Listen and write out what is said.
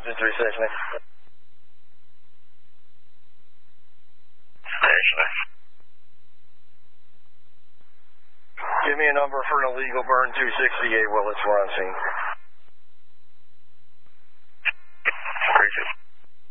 Just researching. Give me a number for an illegal burn 268 while it's on scene.